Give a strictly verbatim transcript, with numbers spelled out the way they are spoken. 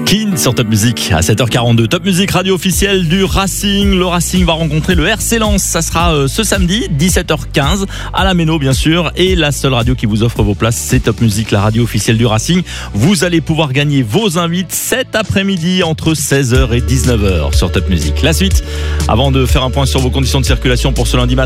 Keane sur Top Music à sept heures quarante-deux. Top Music, radio officielle du Racing. Le Racing va rencontrer le R C Lens. Ça sera euh, ce samedi, dix-sept heures quinze, à la Méno bien sûr. Et la seule radio qui vous offre vos places, c'est Top Music, la radio officielle du Racing. Vous allez pouvoir gagner vos invites cet après-midi entre seize heures et dix-neuf heures sur Top Music. La suite, avant de faire un point sur vos conditions de circulation pour ce lundi matin.